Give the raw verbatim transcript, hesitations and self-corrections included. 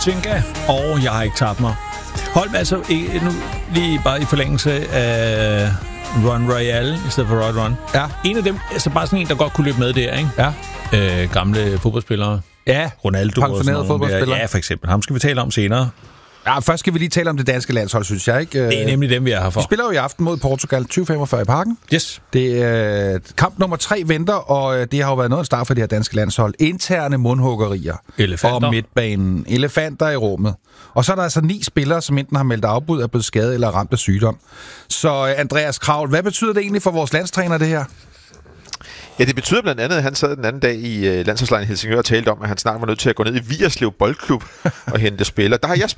Huizinga, og jeg har ikke tabt mig. Hold mig altså nu lige bare i forlængelse af Run Royale i stedet for Royal Run. Ja. En af dem, altså bare sådan en, der godt kunne løbe med der, ikke? Ja. Øh, gamle fodboldspillere. Ja, Ronaldo pensionerede fodboldspillere. Ja, for eksempel. Ham skal vi tale om senere. Ja, først skal vi lige tale om det danske landshold, synes jeg, ikke? Det er nemlig dem, vi er her for. Vi spiller jo i aften mod Portugal tyve femogfyrre i Parken. Yes. Det er øh, kamp nummer tre venter, og øh, det har jo været noget at starte for det her danske landshold. Interne mundhuggerier. Elefanter. Og midtbanen. Elefanter i rummet. Og så er der altså ni spillere, som enten har meldt afbud, er blevet skadet eller ramt af sygdom. Så øh, Andreas Kraul, hvad betyder det egentlig for vores landstræner, det her? Ja, det betyder blandt andet, at han sad den anden dag i uh, landsholdslejren i Helsingør og talte om, at han snart var nødt til at gå ned i Vigerslev Boldklub og hente spillere. Der har jeg